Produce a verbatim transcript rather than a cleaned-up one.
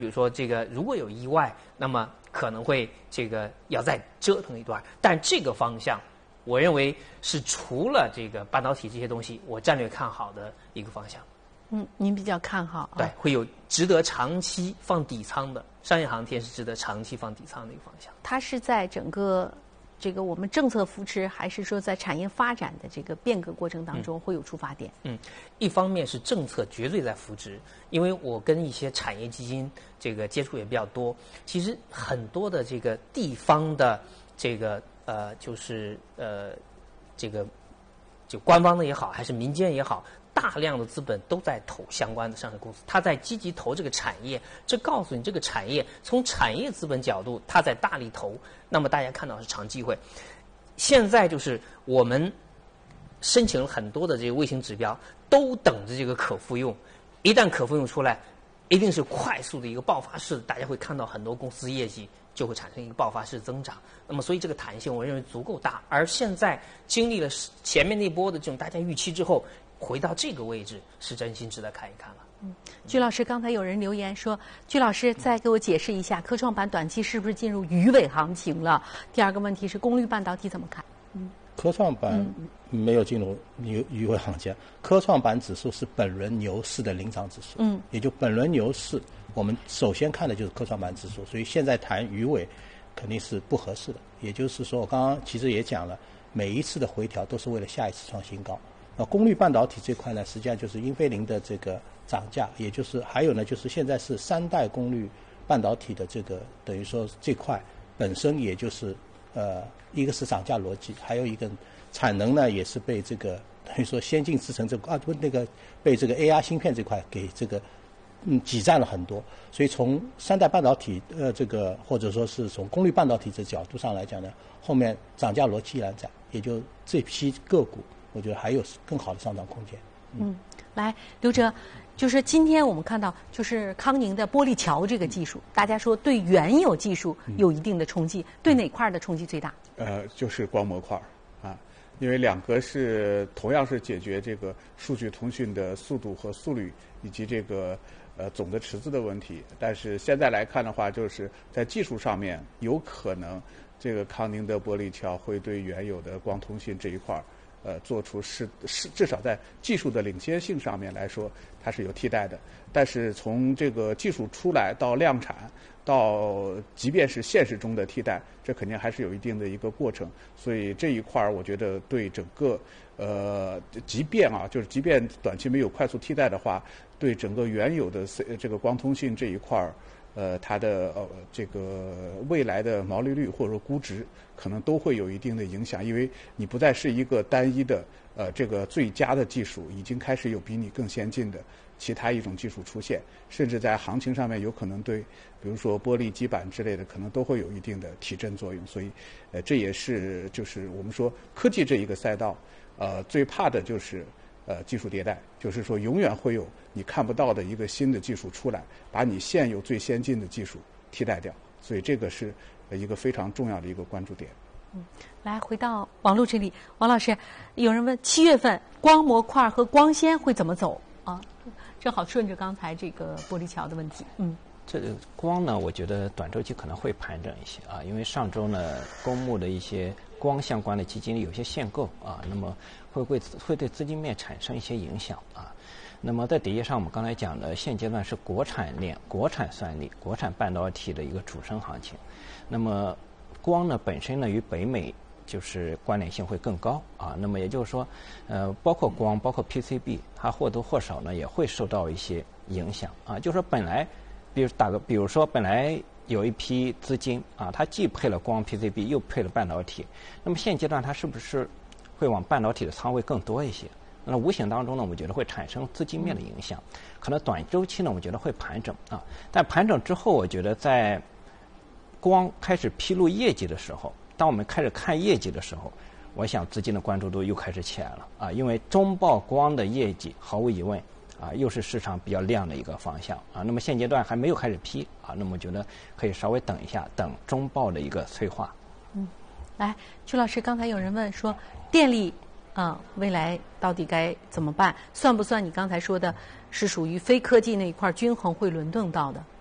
比如说这个如果有意外，那么可能会这个要再折腾一段。但这个方向，我认为是除了这个半导体这些东西，我战略看好的一个方向。 嗯，您比较看好、啊？ 对，会有值得长期放底仓的商业航天是值得长期放底仓的一个方向。 它是在整个这个我们政策扶持，还是说在产业发展的这个变革过程当中会有出发点？ 嗯，一方面是政策绝对在扶持，因为我跟一些产业基金这个接触也比较多，其实很多的这个地方的这个呃就是呃这个就官方的也好，还是民间也好。大量的资本都在投相关的上市公司，他在积极投这个产业，这告诉你这个产业从产业资本角度，他在大力投，那么大家看到是长机会。现在就是我们申请了很多的这个卫星指标，都等着这个可复用，一旦可复用出来，一定是快速的一个爆发式，大家会看到很多公司业绩就会产生一个爆发式增长。那么所以这个弹性我认为足够大，而现在经历了前面那波的这种大家预期之后，回到这个位置是真心值得看一看了。 嗯，鞠老师，刚才有人留言说，鞠老师再给我解释一下，科创板短期是不是进入鱼尾行情了？第二个问题是功率半导体怎么看？ 嗯，科创板没有进入鱼鱼尾行情，科创板指数是本轮牛市的领涨指数。嗯，也就本轮牛市，我们首先看的就是科创板指数，所以现在谈鱼尾肯定是不合适的。也就是说，我刚刚其实也讲了，每一次的回调都是为了下一次创新高。那功率半导体这块呢，实际上就是英飞凌的这个涨价，也就是还有呢，就是现在是三代功率半导体的这个等于说这块本身也就是呃一个是涨价逻辑，还有一个产能呢也是被这个等于说先进制程这个啊不那个被这个 A R 芯片这块给这个嗯挤占了很多，所以从三代半导体呃这个或者说是从功率半导体这角度上来讲呢，后面涨价逻辑依然在，也就这批个股。我觉得还有更好的上涨空间。 嗯，来，刘哲，就是今天我们看到，就是康宁的玻璃桥这个技术，大家说对原有技术有一定的冲击，嗯、对哪块的冲击最大？ 呃，就是光模块啊，因为两个是同样是解决这个数据通讯的速度和速率以及这个呃总的池子的问题，但是现在来看的话，就是在技术上面有可能这个康宁的玻璃桥会对原有的光通信这一块。呃，做出是是至少在技术的领先性上面来说，它是有替代的。但是从这个技术出来到量产，到即便是现实中的替代，这肯定还是有一定的一个过程。所以这一块儿，我觉得对整个呃，即便啊，就是即便短期没有快速替代的话，对整个原有的这个光通信这一块儿。呃，它的呃这个未来的毛利率或者说估值可能都会有一定的影响，因为你不再是一个单一的呃这个最佳的技术，已经开始有比你更先进的其他一种技术出现，甚至在行情上面有可能对，比如说玻璃基板之类的，可能都会有一定的提振作用。所以，呃，这也是就是我们说科技这一个赛道，呃，最怕的就是。呃，技术迭代，就是说永远会有你看不到的一个新的技术出来，把你现有最先进的技术替代掉，所以这个是一个非常重要的一个关注点。 嗯，来回到王璐这里，王老师，有人问七月份光模块和光纤会怎么走啊？正好顺着刚才这个玻璃桥的问题。嗯， 这个光呢，我觉得短周期可能会盘整一些啊，因为上周呢，公募的一些光相关的基金有些限购啊，那么。会会会对资金面产生一些影响啊。那么在底下上，我们刚才讲的，现阶段是国产链、国产算力、国产半导体的一个主升行情。那么光呢本身呢与北美就是关联性会更高啊。那么也就是说，呃，包括光、包括 P C B， 它或多或少呢也会受到一些影响啊。就是说本来，比如打个，比如说本来有一批资金啊，它既配了光 P C B， 又配了半导体，那么现阶段它是不是会往半导体的仓位更多一些？那无形当中呢，我觉得会产生资金面的影响，可能短周期呢，我觉得会盘整啊。但盘整之后，我觉得在光开始披露业绩的时候，当我们开始看业绩的时候，我想资金的关注度又开始起来了啊，因为中报光的业绩毫无疑问啊，又是市场比较亮的一个方向啊。那么现阶段还没有开始批啊，那么我觉得可以稍微等一下，等中报的一个催化。 嗯，来，曲老师，刚才有人问说电力。啊、嗯，未来到底该怎么办？算不算你刚才说的，是属于非科技那一块均衡会轮动到的？